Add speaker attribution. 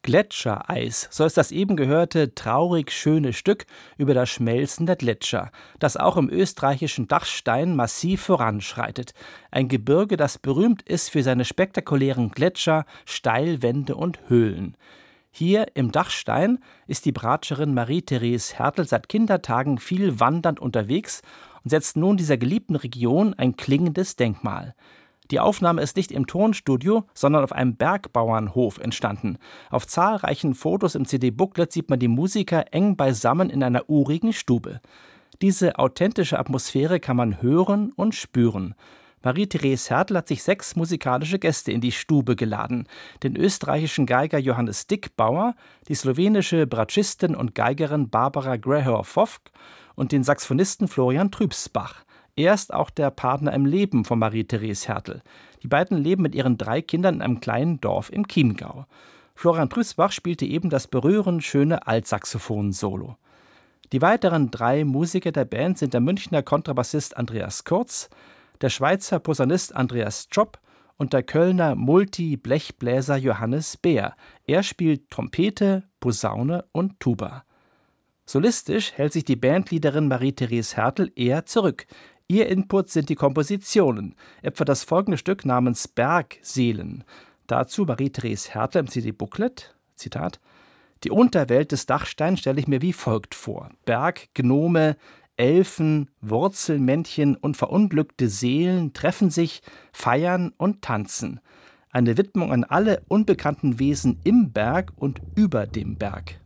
Speaker 1: Gletschereis, so ist das eben gehörte traurig schöne Stück über das Schmelzen der Gletscher, das auch im österreichischen Dachstein massiv voranschreitet. Ein Gebirge, das berühmt ist für seine spektakulären Gletscher, Steilwände und Höhlen. Hier im Dachstein ist die Bratscherin Marie-Therese Hertel seit Kindertagen viel wandernd unterwegs und setzt nun dieser geliebten Region ein klingendes Denkmal. Die Aufnahme ist nicht im Tonstudio, sondern auf einem Bergbauernhof entstanden. Auf zahlreichen Fotos im CD-Booklet sieht man die Musiker eng beisammen in einer urigen Stube. Diese authentische Atmosphäre kann man hören und spüren. Marie-Therese Hertel hat sich 6 musikalische Gäste in die Stube geladen. Den österreichischen Geiger Johannes Dickbauer, die slowenische Bratschistin und Geigerin Barbara Grahor-Vovk und den Saxophonisten Florian Trübsbach. Er ist auch der Partner im Leben von Marie-Therese Hertel. Die beiden leben mit ihren 3 Kindern in einem kleinen Dorf im Chiemgau. Florian Trübsbach spielte eben das berührend schöne Altsaxophon-Solo. Die weiteren 3 Musiker der Band sind der Münchner Kontrabassist Andreas Kurz, der Schweizer Posaunist Andreas Tschopp und der Kölner Multi-Blechbläser Johannes Beer. Er spielt Trompete, Posaune und Tuba. Solistisch hält sich die Bandleaderin Marie-Therese Hertel eher zurück. Ihr Input sind die Kompositionen, etwa das folgende Stück namens Bergseelen. Dazu Marie-Therese Hertel im CD-Booklet, Zitat: Die Unterwelt des Dachsteins stelle ich mir wie folgt vor. Berggnome, Elfen, Wurzelmännchen und verunglückte Seelen treffen sich, feiern und tanzen. Eine Widmung an alle unbekannten Wesen im Berg und über dem Berg.